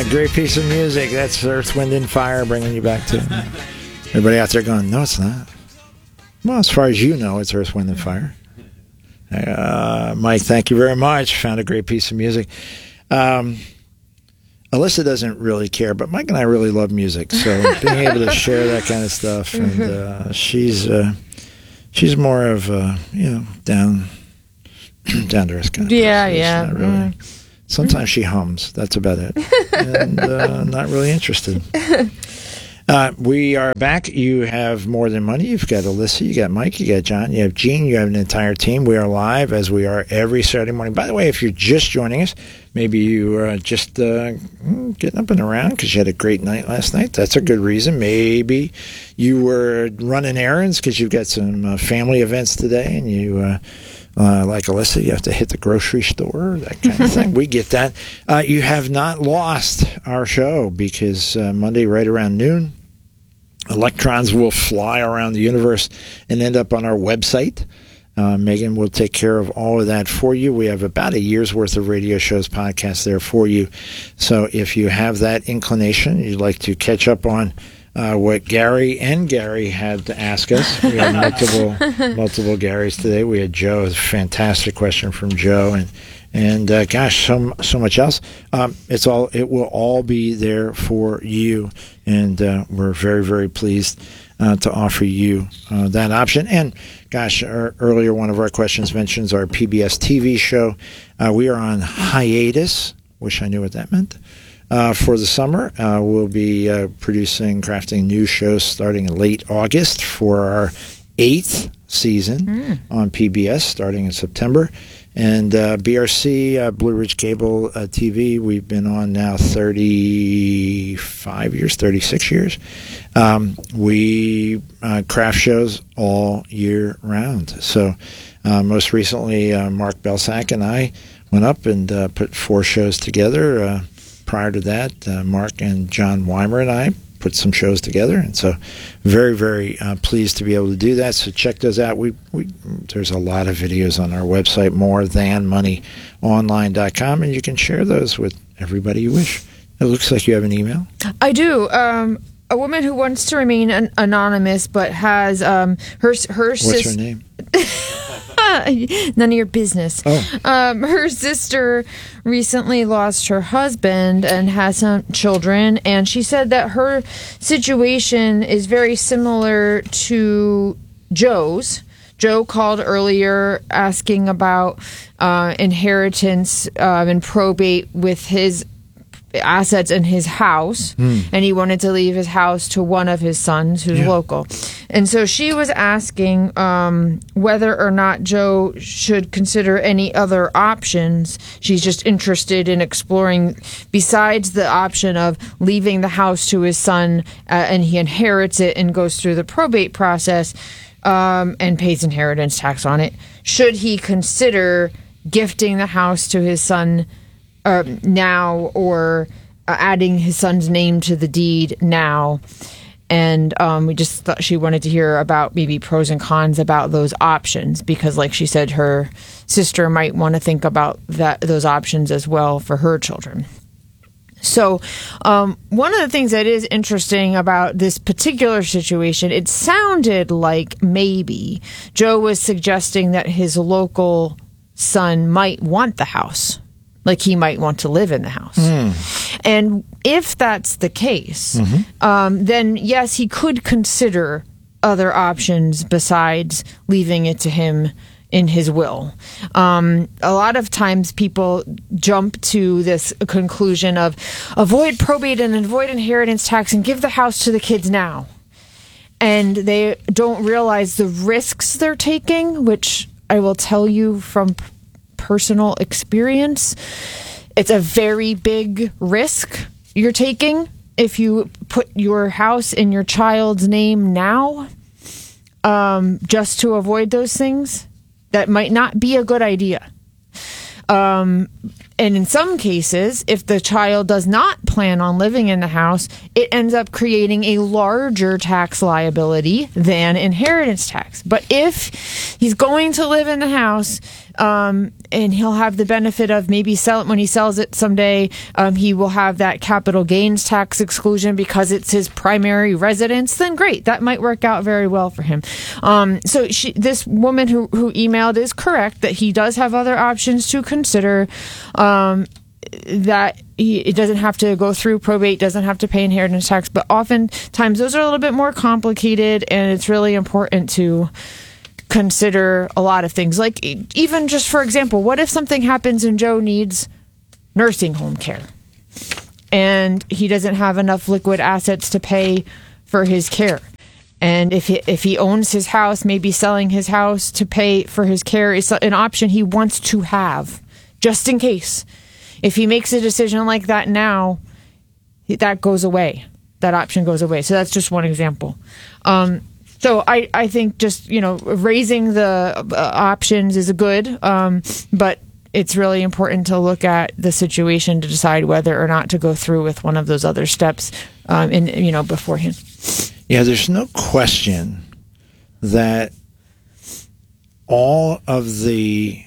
Great piece of music. That's Earth, Wind, and Fire bringing you back to everybody out there going, no, it's not. Well, as far as you know, it's Earth, Wind, and Fire. Mike, thank you very much. Found a great piece of music. Alyssa doesn't really care, but Mike and I really love music, so being able to share that kind of stuff, and she's more of down to earth kind of person. Not really. Sometimes she hums. That's about it, and not really interested. We are back. You have More Than Money. You've got Alyssa. You got Mike. You got John. You have Gene. You have an entire team. We are live, as we are every Saturday morning. By the way, if you're just joining us, maybe you are just getting up and around because you had a great night last night. That's a good reason. Maybe you were running errands because you've got some family events today, and you... like Alyssa, you have to hit the grocery store, that kind of thing. We get that. You have not lost our show because Monday right around noon, electrons will fly around the universe and end up on our website. Megan will take care of all of that for you. We have about a year's worth of radio shows, podcasts there for you. So if you have that inclination, you'd like to catch up on what Gary had to ask us. We had multiple Garys today. We had Joe, a fantastic question from Joe, and gosh, so much else. It will all be there for you, and we're very, very pleased to offer you that option. And gosh, earlier one of our questions mentions our PBS TV show. We are on hiatus. Wish I knew what that meant. For the summer, we'll be crafting new shows starting in late August for our 8th season on PBS starting in September. And BRC, Blue Ridge Cable TV, we've been on now 36 years. We craft shows all year round. So most recently, Mark Belsack and I went up and put 4 shows together. Prior to that, Mark and John Weimer and I put some shows together, and so very, very pleased to be able to do that. So check those out. There's a lot of videos on our website, morethanmoneyonline.com, and you can share those with everybody you wish. It looks like you have an email. I do. A woman who wants to remain anonymous, but has her What's her name? None of your business. Her sister recently lost her husband and has some children, and she said that her situation is very similar to Joe's. Joe called earlier asking about inheritance and probate with his assets in his house, and he wanted to leave his house to one of his sons who's local. And so she was asking whether or not Joe should consider any other options. She's just interested in exploring besides the option of leaving the house to his son and he inherits it and goes through the probate process and pays inheritance tax on it. Should he consider gifting the house to his son now, or adding his son's name to the deed now? And we just thought she wanted to hear about maybe pros and cons about those options, because like she said, her sister might want to think about those options as well for her children. So one of the things that is interesting about this particular situation, it sounded like maybe Joe was suggesting that his local son might want the house. Like he might want to live in the house. And if that's the case, then yes, he could consider other options besides leaving it to him in his will. A lot of times people jump to this conclusion of avoid probate and avoid inheritance tax and give the house to the kids now. And they don't realize the risks they're taking, which I will tell you from personal experience, it's a very big risk you're taking if you put your house in your child's name now, just to avoid those things. That might not be a good idea. And in some cases, if the child does not plan on living in the house, it ends up creating a larger tax liability than inheritance tax. But if he's going to live in the house, and and he'll have the benefit of maybe when he sells it someday, he will have that capital gains tax exclusion because it's his primary residence. Then great, that might work out very well for him. So this woman who emailed is correct that he does have other options to consider. That it doesn't have to go through probate, doesn't have to pay inheritance tax, but oftentimes those are a little bit more complicated, and it's really important to consider a lot of things. Like, even just for example, what if something happens and Joe needs nursing home care and he doesn't have enough liquid assets to pay for his care? And if he owns his house, maybe selling his house to pay for his care is an option he wants to have, just in case. If he makes a decision like that now, that goes away. That option goes away. So that's just one example. So I think just, raising the options is good, but it's really important to look at the situation to decide whether or not to go through with one of those other steps beforehand. Yeah, there's no question that all of the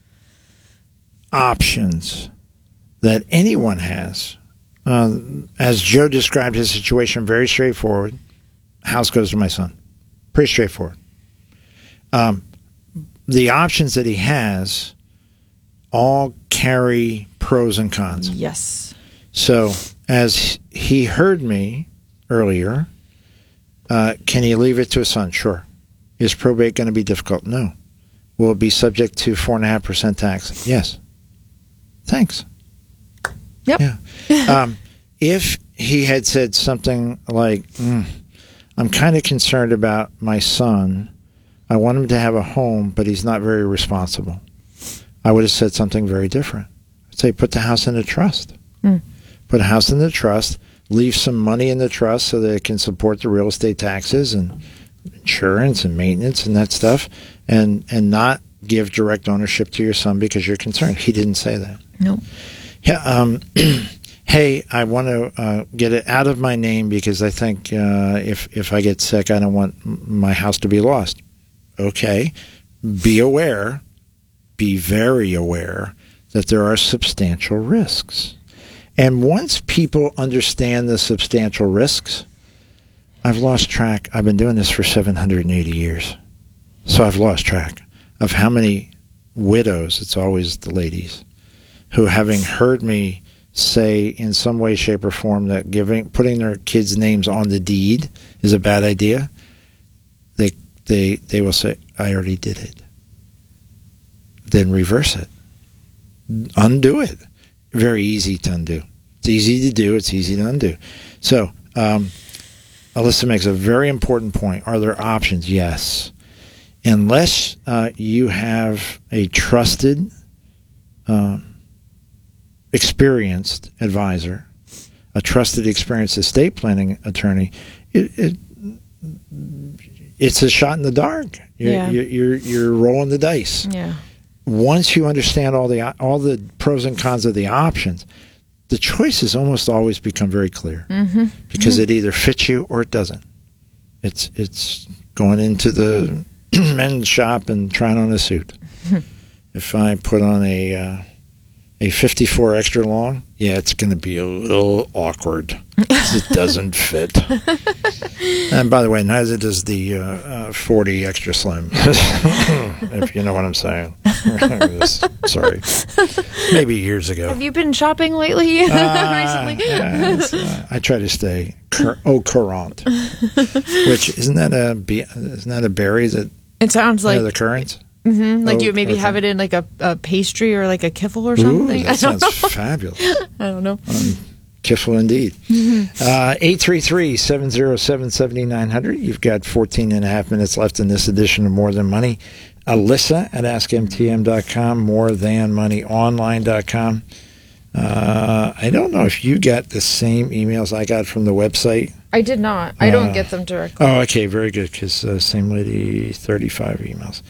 options that anyone has, as Joe described his situation, very straightforward. House goes to my son. Pretty straightforward. The options that he has all carry pros and cons. Yes. So, as he heard me earlier, can he leave it to his son? Sure. Is probate going to be difficult? No. Will it be subject to 4.5% tax? Yes. Thanks. Yep. Yeah. If he had said something like, I'm kind of concerned about my son. I want him to have a home, but he's not very responsible. I would have said something very different. I'd say, put the house in a trust. Put a house in the trust, leave some money in the trust so that it can support the real estate taxes and insurance and maintenance and that stuff, and not give direct ownership to your son because you're concerned. He didn't say that. No. Yeah. Hey, I want to get it out of my name because I think if I get sick, I don't want my house to be lost. Okay. Be aware, be very aware that there are substantial risks. And once people understand the substantial risks, I've lost track. I've been doing this for 780 years. So I've lost track of how many widows, it's always the ladies, who, having heard me say in some way, shape, or form that putting their kids' names on the deed is a bad idea, they will say, I already did it. Then reverse it. Undo it. Very easy to undo. It's easy to do. It's easy to undo. So, Alyssa makes a very important point. Are there options? Yes. Unless you have a trusted, experienced advisor, a trusted, experienced estate planning attorney, it's a shot in the dark. You're rolling the dice. Yeah. Once you understand all the pros and cons of the options, the choices almost always become very clear because it either fits you or it doesn't. It's going into the men's shop and trying on a suit. If I put on a 54 extra long, it's going to be a little awkward because it doesn't fit. And by the way, neither does the 40 extra slim, if you know what I'm saying. Sorry. Maybe years ago. Have you been shopping lately? Recently? I try to stay au courant, which isn't that a berry that it sounds like the currants? Like you maybe have it in like a pastry or like a kiffle or something. Ooh, that sounds fabulous. I don't know. Kiffle indeed. 833-707-7900. You've got 14 and a half minutes left in this edition of More Than Money. Alyssa at AskMTM.com, morethanmoneyonline.com. I don't know if you got the same emails I got from the website. I did not. I don't get them directly. Oh, okay. Very good, because same lady, 35 emails.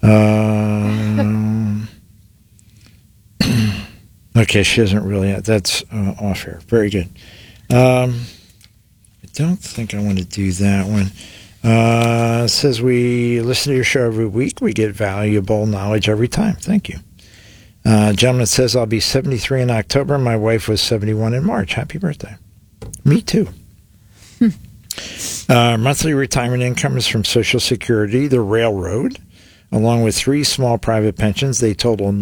Okay, she doesn't really. That's off air. Very good. I don't think I want to do that one. It says we listen to your show every week. We get valuable knowledge every time. Thank you. Gentleman says, I'll be 73 in October. My wife was 71 in March. Happy birthday. Me too. Monthly retirement income is from Social Security, the railroad, along with 3 small private pensions. They total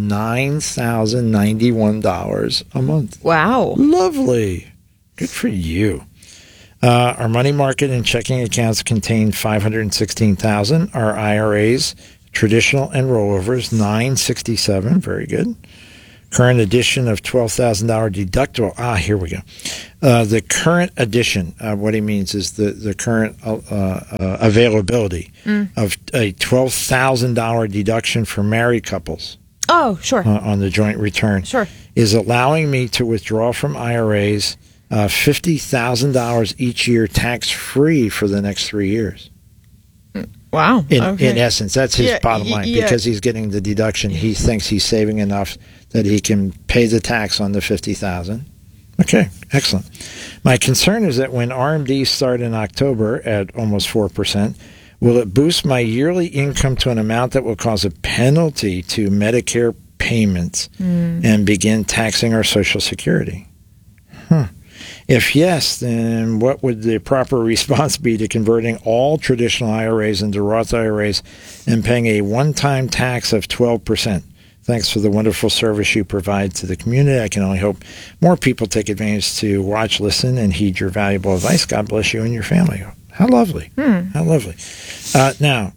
$9,091 a month. Wow. Lovely. Good for you. Our money market and checking accounts contain $516,000. Our IRAs, traditional and rollovers, $967. Very good. Current addition of $12,000 deductible. Here we go. The current addition, what he means is the current availability of a $12,000 deduction for married couples. Oh, sure. On the joint return. Sure. Is allowing me to withdraw from IRAs $50,000 each year tax-free for the next 3 years. Wow. In essence, that's his bottom line. Because he's getting the deduction, he thinks he's saving enough that he can pay the tax on the $50,000. Okay, excellent. My concern is that when RMDs start in October at almost 4%, will it boost my yearly income to an amount that will cause a penalty to Medicare payments and begin taxing our Social Security? If yes, then what would the proper response be to converting all traditional IRAs into Roth IRAs and paying a one-time tax of 12%? Thanks for the wonderful service you provide to the community. I can only hope more people take advantage to watch, listen, and heed your valuable advice. God bless you and your family. How lovely. How lovely. Now,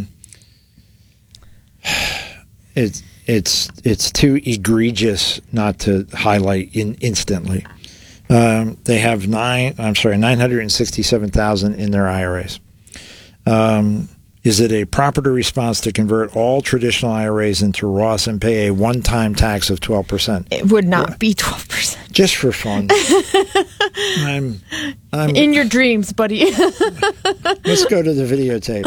it's too egregious not to highlight instantly. They have 967,000 in their IRAs. Is it a proper response to convert all traditional IRAs into Roths and pay a one-time tax of 12%? It would not be 12%. Just for fun. I'm in your dreams, buddy. Let's go to the videotape.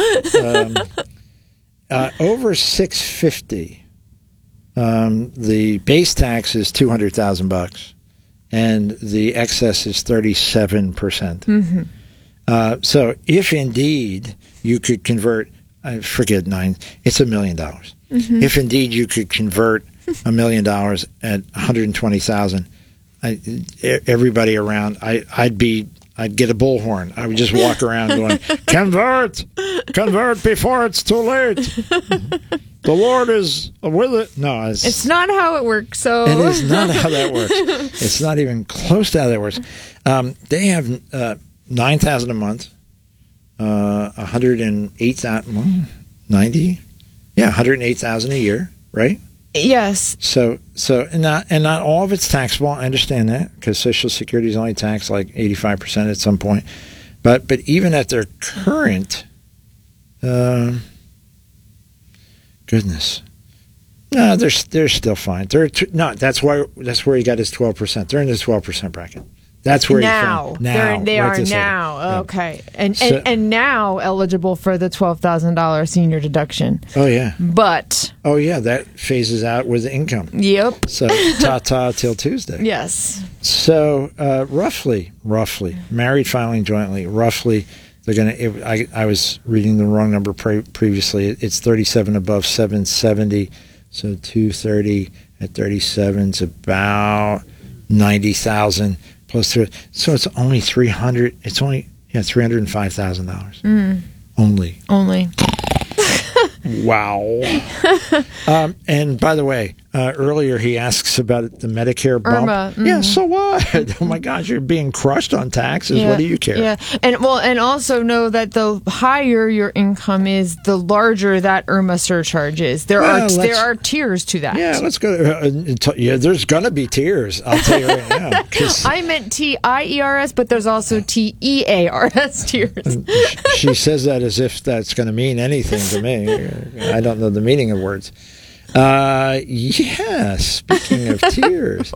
Over 650, the base tax is $200,000. And the excess is 37%. So if indeed you could convert, I forget it's $1 million. If indeed you could convert $1 million at 120,000, everybody around, I'd get a bullhorn. I would just walk around going, convert before it's too late. The Lord is with it. No, it's not how it works. So it is not how that works. It's not even close to how that works. They have $9,000 a month, 108,000, 90, 108,000 a year, right? Yes. So and not all of it's taxable. I understand that because Social Security is only taxed like 85% at some point, but even at their current. Goodness, no, they're still fine. That's where he got his 12%. They're in the 12% bracket. That's where now they are now. Yeah. Okay, and now eligible for the $12,000 senior deduction. Oh yeah, that phases out with the income. Yep. So ta till Tuesday. Yes. So roughly, married filing jointly, roughly. They're going to. I was reading the wrong number previously. It's 37 above 770, so 230 at 37 is about 90,000 plus 3. So it's only 300. It's only $305,000. Only. Wow. And by the way, earlier he asks about the Medicare bump. Irma, Yeah, so what? Oh my gosh, you're being crushed on taxes. What do you care? Yeah, and also know that the higher your income is, the larger that Irma surcharge is. There are tiers to that. Yeah, let's go. There's gonna be tiers. I'll tell you right now. I meant TIERS, but there's also TEARS tiers. She says that as if that's going to mean anything to me. I don't know the meaning of words. Speaking of tiers,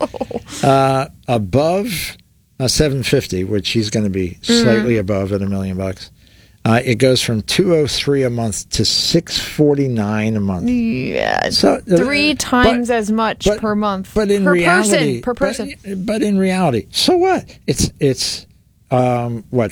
above 750, which she's going to be slightly above at $1 million, it goes from $203 a month to $649 a month. Yeah, so 3 times as much per month. But in reality, per person. But in reality, so what? It's what,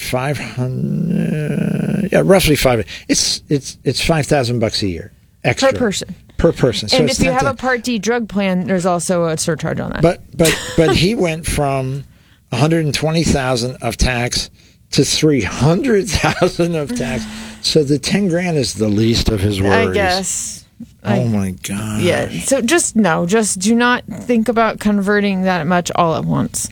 500? Roughly 5. It's $5,000 a year extra per person. per person. So And it's if you have 10. a Part D drug plan, there's also a surcharge on that. But he went from 120,000 of tax to 300,000 of tax. So the 10 grand is the least of his worries. I guess. Oh my God. Yeah. So just do not think about converting that much all at once.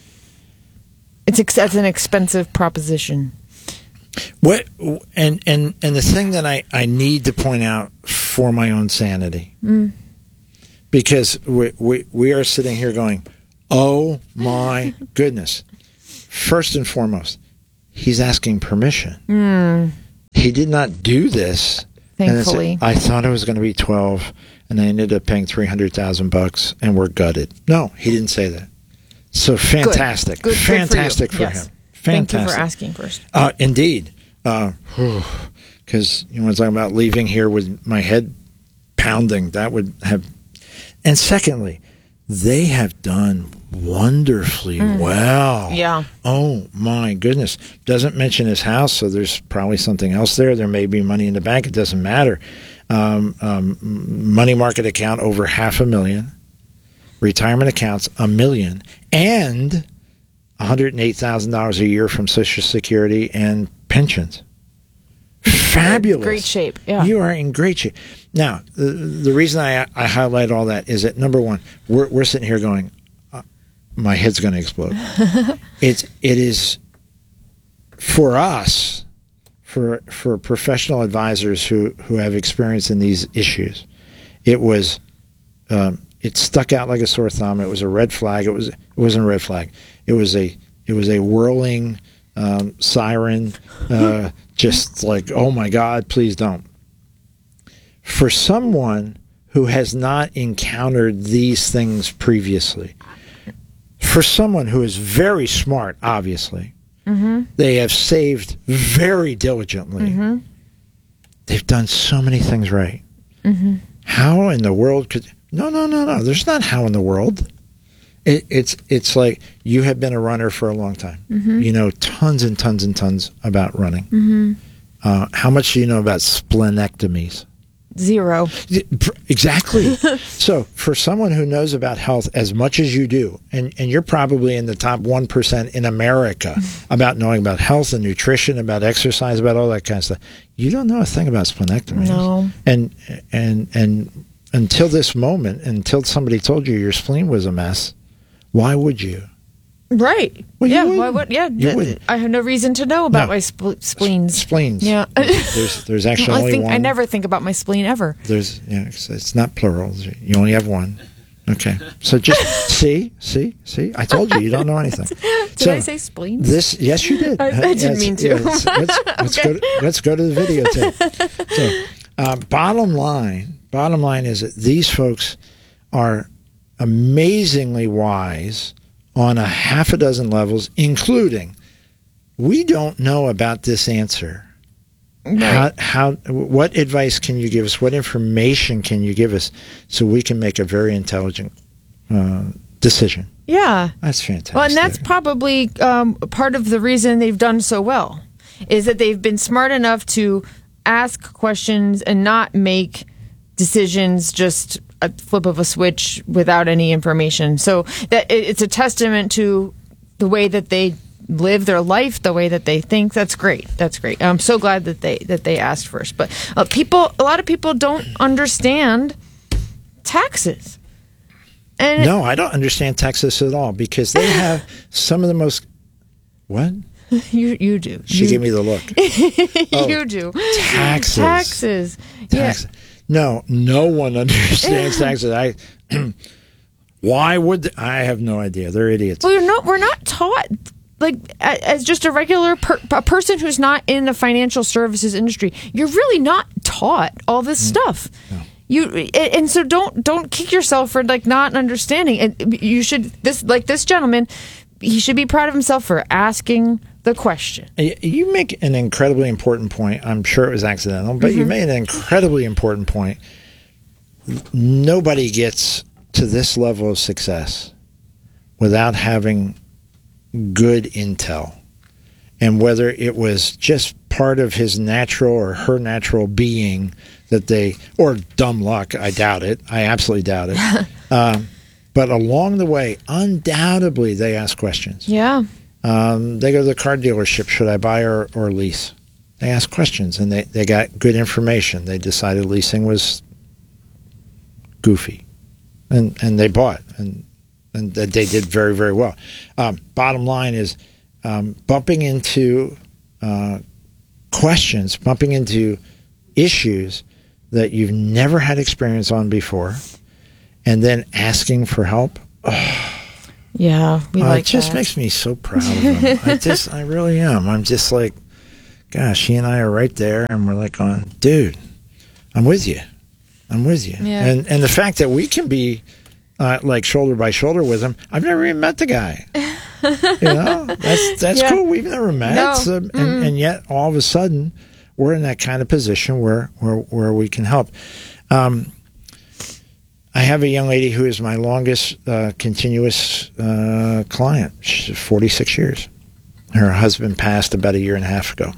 That's an expensive proposition. What and the thing that I need to point out for my own sanity, because we are sitting here going, oh my goodness. First and foremost, he's asking permission. He did not do this. Thankfully, I thought it was going to be 12, and I ended up paying $300,000, and we're gutted. No, he didn't say that. So fantastic, good fantastic for you. for Yes. him. Fantastic. Thank you for asking first. Indeed, because when I was talking about leaving here with my head pounding, that would have. And secondly, they have done wonderfully well. Yeah. Oh my goodness! Doesn't mention his house, so there's probably something else there. There may be money in the bank. It doesn't matter. Money market account over $500,000. Retirement accounts $1 million, and $108,000 a year from Social Security and pensions. Fabulous. Great shape. Yeah. You are in great shape. Now, the reason I highlight all that is that, number one, we're sitting here going, my head's going to explode. It is for us, for professional advisors who have experience in these issues. It was. It stuck out like a sore thumb. It was a red flag. It wasn't a red flag. It was a whirling siren, just like, oh my God, please don't. For someone who has not encountered these things previously, for someone who is very smart, obviously, they have saved very diligently. They've done so many things right. How in the world could... No. There's not how in the world. It's like you have been a runner for a long time. You know tons and tons and tons about running. How much do you know about splenectomies? 0. Exactly. So for someone who knows about health as much as you do, and you're probably in the top 1% in America about knowing about health and nutrition, about exercise, about all that kind of stuff, you don't know a thing about splenectomies. No. And until this moment, until somebody told you your spleen was a mess, why would you? Right. Well, yeah. wouldn't. Why would? Yeah. You wouldn't. I have no reason to know about my spleens. Spleens. Yeah. There's actually only one. I never think about my spleen ever. It's not plural. You only have one. Okay. So just see. I told you don't know anything. Did I say spleens? Yes, you did. I didn't mean to. Let's go to the videotape. So, bottom line is that these folks are amazingly wise on a half a dozen levels, including we don't know about this answer. Right. What advice can you give us? What information can you give us so we can make a very intelligent decision? Yeah. That's fantastic. Well, and that's probably part of the reason they've done so well, is that they've been smart enough to ask questions and not make decisions just a flip of a switch without any information. So that it's a testament to the way that they live their life, the way that they think. That's great. I'm so glad that they asked first. But a lot of people don't understand taxes. And no, I don't understand taxes at all because they have some of the most. What? You do. She gave me the look. You do. Taxes. Yeah. No one understands taxes. Why would I have no idea? They're idiots. Well, we're not taught, like, as just a regular a person who's not in the financial services industry. You're really not taught all this stuff. No. And so don't kick yourself for like not understanding. And you should this gentleman, he should be proud of himself for asking the question. You make an incredibly important point. I'm sure it was accidental, but you made an incredibly important point. Nobody gets to this level of success without having good intel. And whether it was just part of his natural or her natural being that they, or dumb luck, I doubt it. I absolutely doubt it. But along the way, undoubtedly, they ask questions. Yeah. They go to the car dealership. Should I buy or lease? They ask questions, and they got good information. They decided leasing was goofy, and they bought, and they did very, very well. Bottom line is bumping into questions, bumping into issues that you've never had experience on before, and then asking for help. Yeah, we like it just that. makes me so proud of him. I really am. I'm just like, gosh, he and I are right there, and we're like going, dude, I'm with you. I'm with you. Yeah. And the fact that we can be like shoulder by shoulder with him. I've never even met the guy. That's cool. We've never met. No. So, and yet all of a sudden we're in that kind of position where we can help. I have a young lady who is my longest continuous client. She's 46 years. Her husband passed about 1.5 years ago.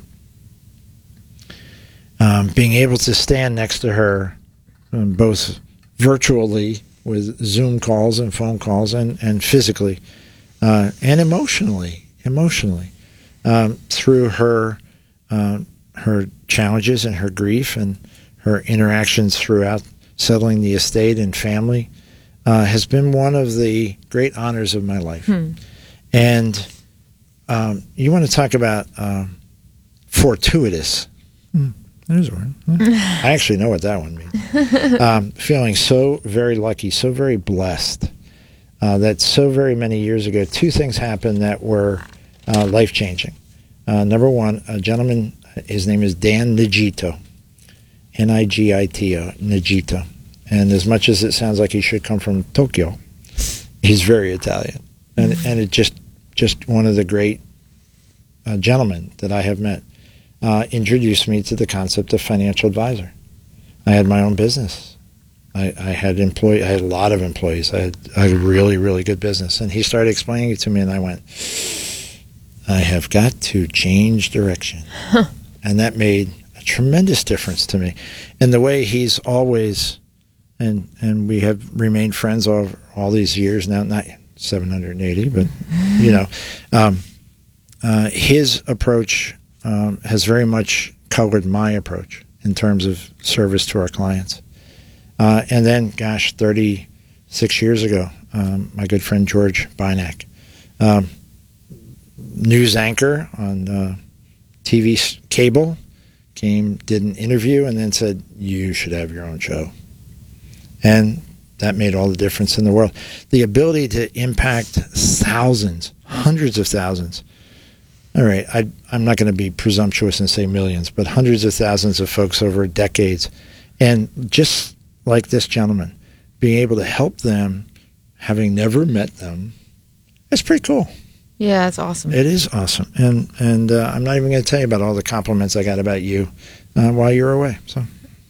Being able to stand next to her, both virtually with Zoom calls and phone calls, and physically, and emotionally, through her challenges and her grief and her interactions throughout settling the estate and family, has been one of the great honors of my life. And you want to talk about fortuitous. There's one. I actually know what that one means. Feeling so very lucky, so very blessed, that so very many years ago, 2 things happened that were life-changing. Number one, a gentleman, his name is Dan Nigito, Nigito, Nigito. And as much as it sounds like he should come from Tokyo, he's very Italian. And it just one of the great gentlemen that I have met. Introduced me to the concept of financial advisor. I had my own business. I had I had a lot of employees. I had a really, really good business. And he started explaining it to me, and I went, I have got to change direction. And that made a tremendous difference to me. And the way he's always, and we have remained friends all these years now, not 780, but, his approach has very much colored my approach in terms of service to our clients. And then, 36 years ago, my good friend George Bynack, news anchor on TV cable, did an interview, and then said, you should have your own show. And that made all the difference in the world. The ability to impact thousands, hundreds of thousands. All right, I'm not going to be presumptuous and say millions, but hundreds of thousands of folks over decades. And just like this gentleman, being able to help them, having never met them, it's pretty cool. Yeah, it's awesome. It is awesome. And I'm not even going to tell you about all the compliments I got about you while you were away. So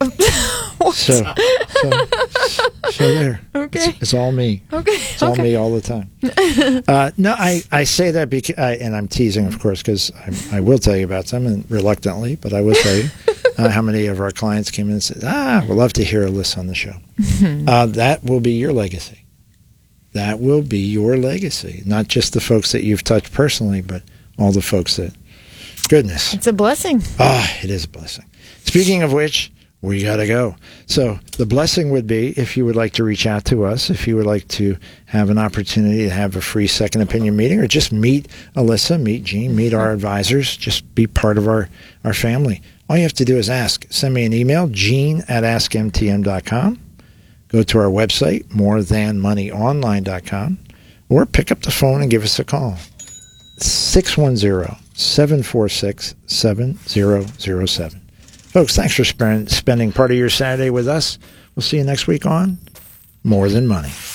there. Okay. It's all me. Okay. It's all me all the time. No, I say that because, and I'm teasing, of course, because I will tell you about some, and reluctantly, but I will tell you how many of our clients came in and said, we'd love to hear Alyssa on the show. That will be your legacy. That will be your legacy. Not just the folks that you've touched personally, but all the folks that, goodness. It's a blessing. It is a blessing. Speaking of which, we got to go. So the blessing would be if you would like to reach out to us, if you would like to have an opportunity to have a free second opinion meeting, or just meet Alyssa, meet Gene, meet our advisors, just be part of our family. All you have to do is ask. Send me an email, gene@askmtm.com. Go to our website, morethanmoneyonline.com, or pick up the phone and give us a call. 610-746-7007. Folks, thanks for spending part of your Saturday with us. We'll see you next week on More Than Money.